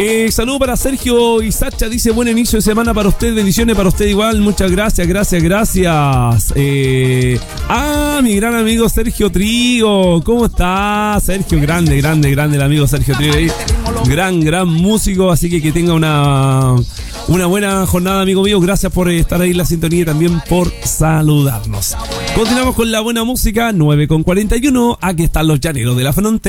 Saludo para Sergio y Sacha, dice buen inicio de semana para usted, bendiciones para usted igual, muchas gracias. Mi gran amigo Sergio Trigo, ¿cómo está? Sergio, grande el amigo Sergio Trigo, gran músico, así que tenga una buena jornada, amigo mío, gracias por estar ahí en la sintonía y también por saludarnos. Continuamos con la buena música, 9:41, aquí están los Llaneros de la Frontera.